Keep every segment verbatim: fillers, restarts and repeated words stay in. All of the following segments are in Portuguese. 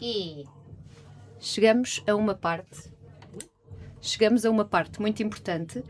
E chegamos a uma parte, chegamos a uma parte muito importante,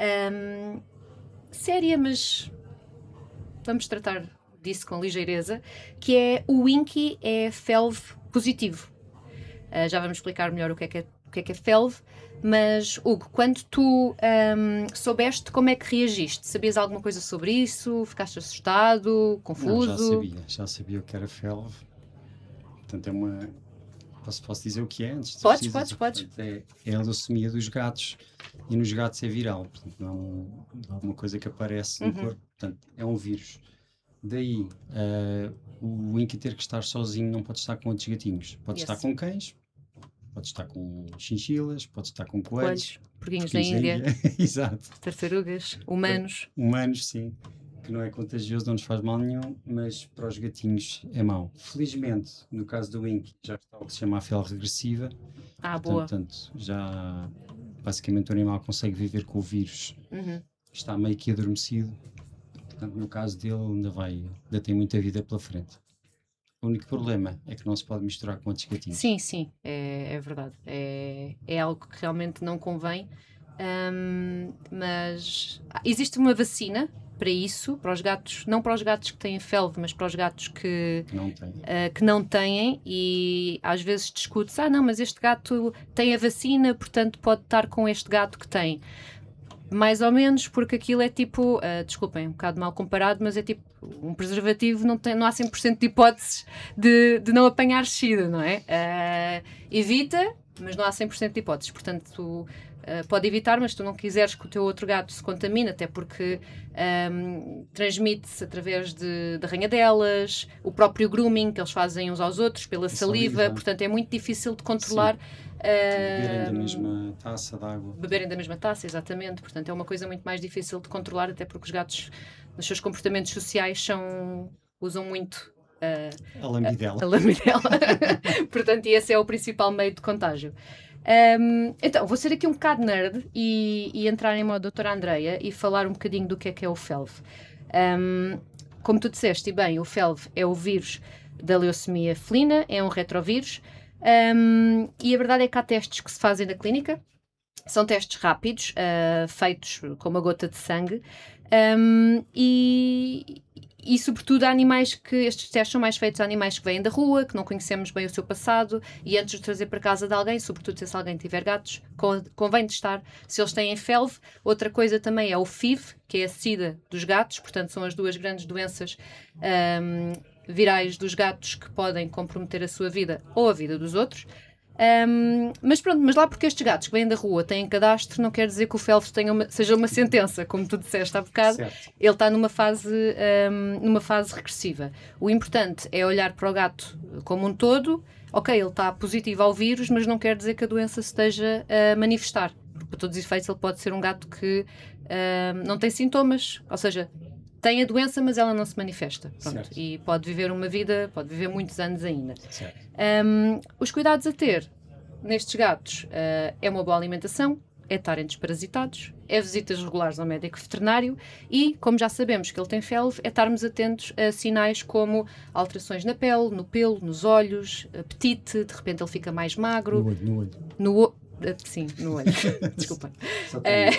um, séria, mas vamos tratar disso com ligeireza, que é o Winky é F E L V positivo. Uh, já vamos explicar melhor o que é que é, o que é, que é F E L V, mas Hugo, quando tu um, soubeste, como é que reagiste? Sabias alguma coisa sobre isso? Ficaste assustado, confuso? Não, já sabia, já sabia o que era F E L V. Portanto, é uma... Posso, posso dizer o que é? Antes de Podes, podes, podes. É, é a leucemia dos gatos, e nos gatos é viral, portanto não é, um, não é uma coisa que aparece no Uhum. corpo, portanto é um vírus. Daí uh, o Winky ter que estar sozinho, não pode estar com outros gatinhos, pode Yes. estar com cães, pode estar com chinchilas, pode estar com coelhos, Coelhos, porquinhos da Índia, exato, tartarugas, humanos. humanos, sim, que não é contagioso, não nos faz mal nenhum, mas para os gatinhos é mau. Felizmente, no caso do Winky, já está o que se chama a F E L regressiva. Ah, portanto, boa. portanto, já basicamente o animal consegue viver com o vírus, Uhum. está meio que adormecido. Portanto, no caso dele, ainda vai, ainda tem muita vida pela frente. O único problema é que não se pode misturar com outros gatinhos. Sim, sim, é, é verdade. É, é algo que realmente não convém. Um, mas existe uma vacina para isso, para os gatos, não para os gatos que têm F E L V, mas para os gatos que não, tem. uh, que não têm, e às vezes discute-se, ah não, mas este gato tem a vacina, portanto pode estar com este gato que tem. Mais ou menos, porque aquilo é tipo, uh, desculpem, um bocado mal comparado, mas é tipo, um preservativo não, tem, não há cem por cento de hipóteses de, de não apanhar sida, não é? Uh, evita, mas não há cem por cento de hipóteses, portanto, tu, uh, pode evitar, mas se tu não quiseres que o teu outro gato se contamine, até porque um, transmite-se através de, de arranhadelas, o próprio grooming que eles fazem uns aos outros, pela saliva, saliva, portanto é muito difícil de controlar. Sim. Beberem da mesma taça de água. Beberem da mesma taça, exatamente. Portanto, é uma coisa muito mais difícil de controlar, até porque os gatos, nos seus comportamentos sociais, são, usam muito uh, a lambidela. A, a lambidela. Portanto, e esse é o principal meio de contágio. Um, então, vou ser aqui um bocado nerd e, e entrar em modo doutora Andreia e falar um bocadinho do que é que é o F E L V. Um, como tu disseste, e bem, o F E L V é o vírus da leucemia felina, é um retrovírus. Um, e a verdade é que há testes que se fazem na clínica, são testes rápidos, uh, feitos com uma gota de sangue, um, e, e sobretudo há animais que, estes testes são mais feitos a animais que vêm da rua, que não conhecemos bem o seu passado, e antes de trazer para casa de alguém, sobretudo se alguém tiver gatos, convém testar se eles têm F E L V. Outra coisa também é o F I V, que é a sida dos gatos, portanto são as duas grandes doenças um, virais dos gatos que podem comprometer a sua vida ou a vida dos outros. Um, mas pronto, mas lá porque estes gatos que vêm da rua têm cadastro, não quer dizer que o F E L V tenha uma, seja uma sentença, como tu disseste há bocado. Certo. Ele está numa fase, um, numa fase regressiva. O importante é olhar para o gato como um todo. Ok, ele está positivo ao vírus, mas não quer dizer que a doença se esteja a manifestar. Para todos os efeitos, ele pode ser um gato que um, não tem sintomas, ou seja, tem a doença, mas ela não se manifesta. Pronto, e pode viver uma vida, pode viver muitos anos ainda. Um, os cuidados a ter nestes gatos uh, é uma boa alimentação, é estarem desparasitados, é visitas regulares ao médico veterinário e, como já sabemos que ele tem F E L V, é estarmos atentos a sinais como alterações na pele, no pelo, nos olhos, apetite, de repente ele fica mais magro. No olho, no olho. No olho. Sim, no olho. Desculpa. uh,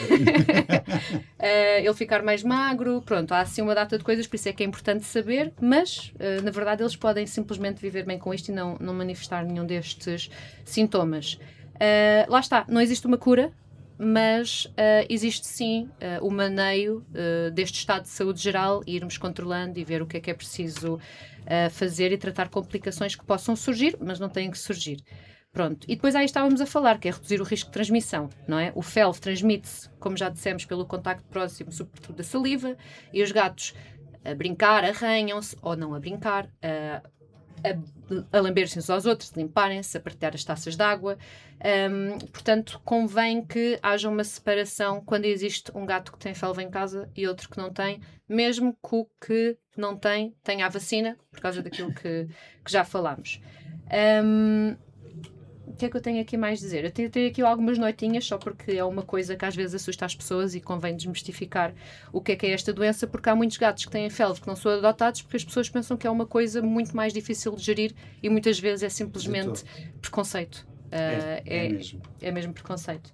ele ficar mais magro, pronto, há assim uma data de coisas, por isso é que é importante saber, mas uh, na verdade eles podem simplesmente viver bem com isto e não, não manifestar nenhum destes sintomas. Uh, lá está, não existe uma cura, mas uh, existe sim uh, o maneio uh, deste estado de saúde geral e irmos controlando e ver o que é que é preciso uh, fazer e tratar complicações que possam surgir, mas não têm que surgir. Pronto, e depois aí estávamos a falar, que é reduzir o risco de transmissão, não é? O F E L V transmite-se, como já dissemos, pelo contacto próximo, sobretudo da saliva, e os gatos a brincar, arranham-se, ou não a brincar, a, a, a lamber-se uns aos outros, limparem-se, a partilhar as taças de água. Um, portanto, convém que haja uma separação quando existe um gato que tem F E L V em casa e outro que não tem, mesmo que o que não tem tenha a vacina, por causa daquilo que, que já falámos. Um, o que é que eu tenho aqui mais a dizer? Eu tenho, tenho aqui algumas notinhas, só porque é uma coisa que às vezes assusta as pessoas e convém desmistificar o que é que é esta doença, porque há muitos gatos que têm felve que não são adotados porque as pessoas pensam que é uma coisa muito mais difícil de gerir e muitas vezes é simplesmente preconceito. Uh, é, é, é, mesmo. é mesmo preconceito.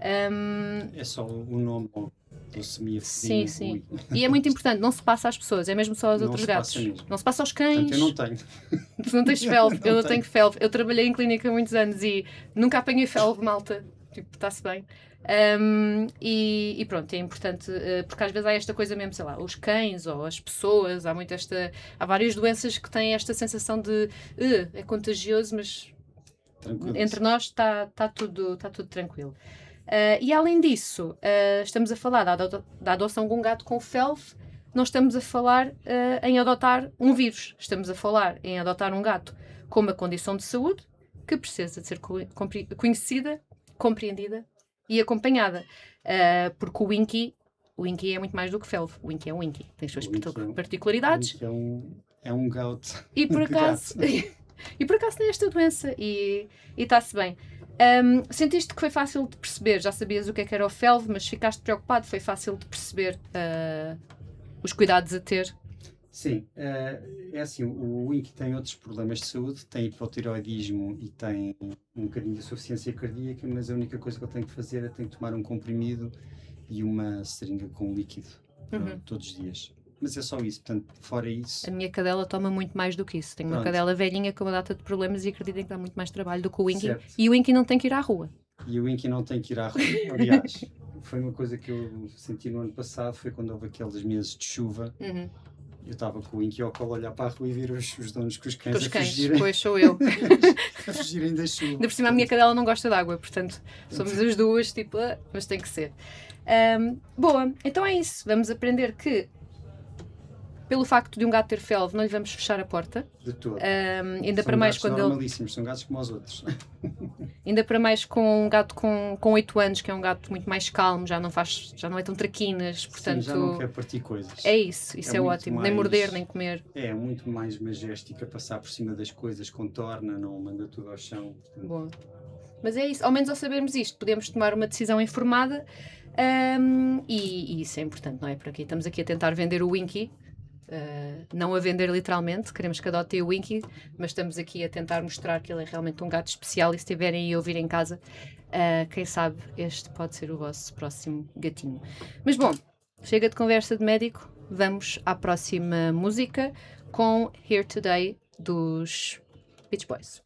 Um, é só o nome do semia. Sim, sim. E é muito importante, não se passa às pessoas, é mesmo só aos não outros se gatos. Mesmo. Não se passa aos cães. Portanto, eu não tenho. Tu não tens felve, eu não tenho. tenho felve. Eu trabalhei em clínica há muitos anos e nunca apanhei felve, malta. Tipo, está-se bem. Um, e, e pronto, é importante, uh, porque às vezes há esta coisa mesmo, sei lá, os cães ou as pessoas, há muito esta. Há várias doenças que têm esta sensação de uh, é contagioso, mas Tranquilo. Entre nós está tá tudo, tá tudo tranquilo. Uh, e além disso, uh, estamos a falar da, ado da adoção de um gato com felve, não estamos a falar uh, em adotar um vírus, estamos a falar em adotar um gato com uma condição de saúde que precisa de ser co conhecida, compreendida e acompanhada. Uh, porque o Winky, o Winky é muito mais do que felve. O Winky é um Winky, tem as suas particularidades. É um, é um gato. E por acaso, e por acaso tem esta doença e está-se bem. Um, sentiste que foi fácil de perceber? Já sabias o que é que era o felve, mas ficaste preocupado? Foi fácil de perceber uh, os cuidados a ter? Sim, uh, é assim, o Winky tem outros problemas de saúde, tem hipotiroidismo e tem um bocadinho de insuficiência cardíaca, mas a única coisa que ele tem que fazer é tem que tomar um comprimido e uma seringa com líquido uhum. uh, todos os dias. Mas é só isso, portanto, fora isso... A minha cadela toma muito mais do que isso. Tenho Pronto. uma cadela velhinha com uma data de problemas e acreditem que dá muito mais trabalho do que o Winky. Certo. E o Winky não tem que ir à rua. E o Winky não tem que ir à rua. Aliás, foi uma coisa que eu senti no ano passado, foi quando houve aqueles meses de chuva. Uhum. Eu estava com o Winky ao colo a olhar para a rua e ver os, os donos com os cães, com os a cães, fugirem. Pois sou eu. a fugirem da chuva. Ainda por cima a minha cadela não gosta de água, portanto somos as duas, tipo, ah, mas tem que ser. Um, boa, então é isso. Vamos aprender que pelo facto de um gato ter felve, não lhe vamos fechar a porta. De todo. Um, ainda são para mais gatos quando normalíssimos, ele... são gatos como os outros. Ainda para mais com um gato com, com oito anos, que é um gato muito mais calmo, já não, faz, já não é tão traquinas, portanto... Sim, já não quer partir coisas. É isso, isso é, é ótimo. Mais... Nem morder, nem comer. É, muito mais majestica, passar por cima das coisas, contorna, não manda tudo ao chão. Portanto... Bom. Mas é isso, ao menos ao sabermos isto, podemos tomar uma decisão informada um, e, e isso é importante, não é? Por aqui estamos aqui a tentar vender o Winky. Uh, não a vender literalmente, queremos que adotem o Winky, mas estamos aqui a tentar mostrar que ele é realmente um gato especial e se estiverem aí a ouvir em casa, uh, quem sabe este pode ser o vosso próximo gatinho. Mas bom, chega de conversa de médico, vamos à próxima música com Here Today dos Beach Boys.